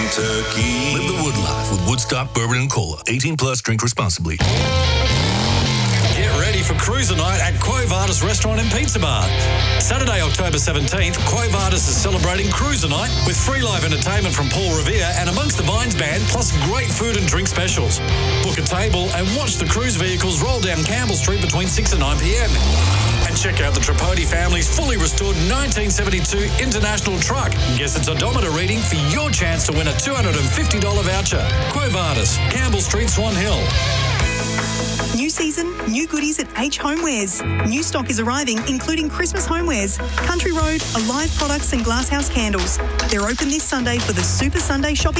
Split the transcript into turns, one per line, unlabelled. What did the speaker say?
Kentucky.
Live the Wood life with Woodstock Bourbon and Cola. 18 plus. Drink responsibly.
Get ready for Cruiser Night at Quo Vadis Restaurant and Pizza Bar. Saturday, October 17th, Quo Vadis is celebrating Cruiser Night with free live entertainment from Paul Revere and Amongst the Vines Band, plus great food and drink specials. Book a table and watch the cruise vehicles roll down Campbell Street between 6 and 9 p.m. And check out the Tripodi family's fully restored 1972 International truck. Guess its odometer reading for your chance to win a $250 voucher. Quo Vadis, Campbell Street, Swan Hill.
New season, new goodies at H Homewares. New stock is arriving, including Christmas homewares, Country Road, Alive products and Glasshouse candles. They're open this Sunday for the Super Sunday shopping